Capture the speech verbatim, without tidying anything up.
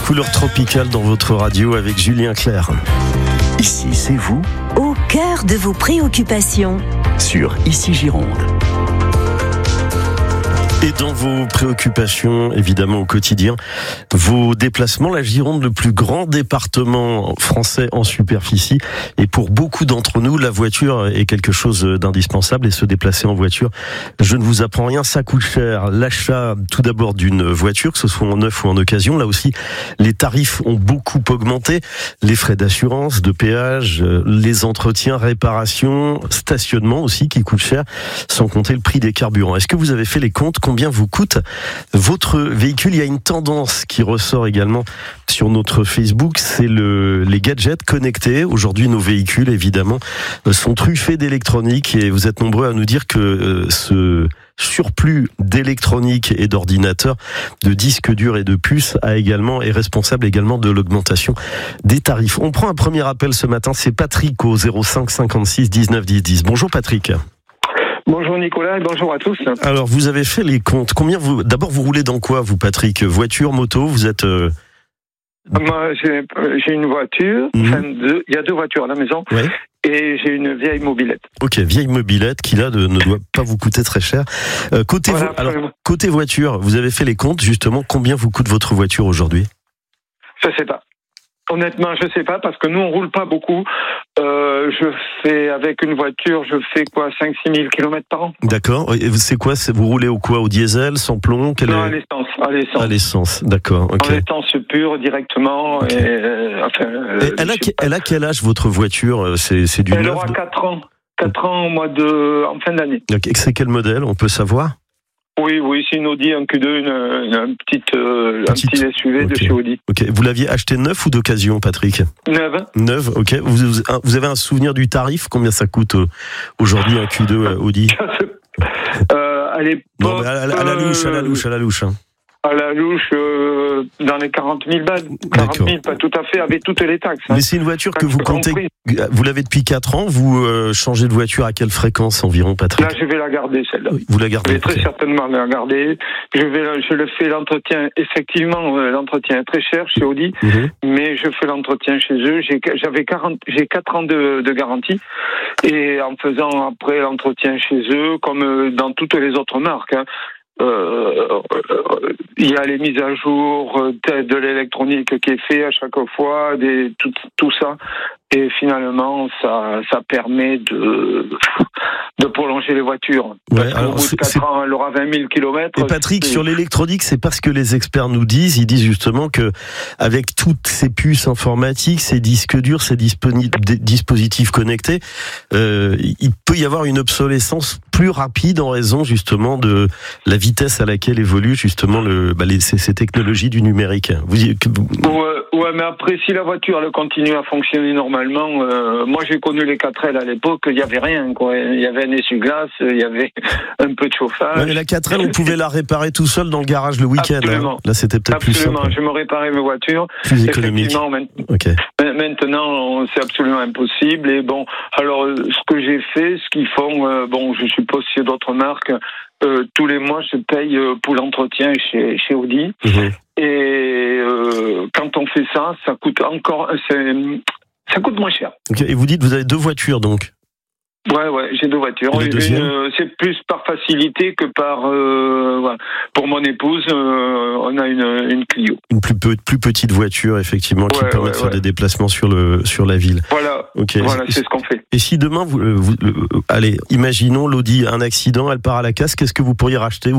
Couleur tropicale dans votre radio avec Julien Clerc. Ici, c'est vous, au cœur de vos préoccupations. Sur Ici Gironde. Et dans vos préoccupations, évidemment, au quotidien, vos déplacements, la Gironde, le plus grand département français en superficie. Et pour beaucoup d'entre nous, la voiture est quelque chose d'indispensable. Et se déplacer en voiture, je ne vous apprends rien, ça coûte cher. L'achat, tout d'abord, d'une voiture, que ce soit en neuf ou en occasion. Là aussi, les tarifs ont beaucoup augmenté. Les frais d'assurance, de péage, les entretiens, réparations, stationnement aussi qui coûtent cher, sans compter le prix des carburants. Est-ce que vous avez fait les comptes ? Combien vous coûte votre véhicule? Il y a une tendance qui ressort également sur notre Facebook, c'est le, les gadgets connectés. Aujourd'hui, nos véhicules, évidemment, sont truffés d'électronique et vous êtes nombreux à nous dire que euh, ce surplus d'électronique et d'ordinateurs, de disques durs et de puces a également, est responsable également de l'augmentation des tarifs. On prend un premier appel ce matin, c'est Patrick au zéro cinq cinquante-six dix-neuf dix dix. Bonjour Patrick. Bonjour Nicolas et bonjour à tous. Alors vous avez fait les comptes. Combien vous d'abord vous roulez dans quoi vous Patrick? Voiture, moto, vous êtes euh... Moi j'ai, j'ai une voiture, mmh. enfin deux, il y a deux voitures à la maison. Ouais. Et j'ai une vieille mobilette. Ok, vieille mobilette qui là ne, ne doit pas vous coûter très cher. Euh, côté voilà, vo- alors côté voiture, vous avez fait les comptes justement, combien vous coûte votre voiture aujourd'hui? Je sais pas. Honnêtement, je sais pas parce que nous on roule pas beaucoup. Euh, je fais avec une voiture, je fais quoi, cinq à six mille kilomètres par an. D'accord. Et c'est quoi, c'est, vous roulez au quoi, au diesel, sans plomb? Quel Non, est... à l'essence, à l'essence. À l'essence, d'accord. Okay. En essence pure directement. Okay. Et, euh, enfin, et elle, a, elle a quel âge votre voiture? C'est, c'est du Elle neuf aura de... quatre ans. quatre ans au mois de, en fin d'année. Okay. C'est quel modèle, on peut savoir? Oui, oui, c'est une Audi, un Q deux, une, une, une petite, euh, petite... un petit S U V okay. de chez Audi. Ok. Vous l'aviez acheté neuf ou d'occasion, Patrick? Neuf. Neuf, ok. Vous, vous avez un souvenir du tarif? Combien ça coûte aujourd'hui un Q deux euh, Audi? euh, à l'époque. Non, mais à, à, à la louche, à la louche, à la louche. Hein. À la louche, euh, dans les quarante mille balles. quarante mille, pas tout à fait, avec toutes les taxes. Hein. Mais c'est une voiture que vous comptez. Compris. Vous l'avez depuis quatre ans. Vous euh, changez de voiture à quelle fréquence environ, Patrick? Là, je vais la garder, celle-là. Oui, vous la gardez? Je vais très certainement la garder. Je vais, je le fais l'entretien. Effectivement, l'entretien est très cher chez Audi, mm-hmm. mais je fais l'entretien chez eux. J'ai, j'avais quarante, j'ai quatre ans de, de garantie. Et en faisant après l'entretien chez eux, comme dans toutes les autres marques, hein, Euh, il y a les mises à jour de l'électronique qui est fait à chaque fois, des, tout, tout ça, et finalement ça, ça permet de, de prolonger les voitures. Ouais, parce alors, au bout de quatre ans, elle aura vingt mille kilomètres. Et Patrick, c'est... sur l'électronique, c'est parce que les experts nous disent, ils disent justement que avec toutes ces puces informatiques, ces disques durs, ces disponi- dispositifs connectés, euh, il peut y avoir une obsolescence plus rapide en raison justement de la vitesse à laquelle évoluent justement le, bah, les, ces, ces technologies du numérique. Vous, vous... Ouais, ouais, mais après, si la voiture elle continue à fonctionner normalement, euh, moi j'ai connu les quatre L à l'époque, il y avait rien, quoi. Il y avait un essuie-glace, il y avait un peu de chauffage. Ouais, mais la quatre L, on pouvait la réparer tout seul dans le garage le week-end. Hein. Là, c'était peut-être absolument. plus simple. Je me réparais mes voitures. Plus économique. Okay. Maintenant, c'est absolument impossible. Et bon, alors, ce que j'ai fait, ce qu'ils font, euh, bon, je suppose qu'il y a d'autres marques. Euh, tous les mois, je paye pour l'entretien chez, chez Audi. Mmh. Et euh, quand on fait ça, ça coûte encore, c'est, ça coûte moins cher. Okay. Et vous dites, vous avez deux voitures donc? Ouais, ouais, j'ai deux voitures. Une, euh, c'est plus par facilité que par. Euh, voilà. Pour mon épouse, euh, on a une, une Clio. Une plus, peu, plus petite voiture, effectivement, qui ouais, permet ouais, de faire ouais. des déplacements sur le sur la ville. Voilà. Okay. Voilà, c'est ce qu'on fait. Et si demain, vous, vous, allez, imaginons l'Audi, un accident, elle part à la casse, qu'est-ce que vous pourriez racheter?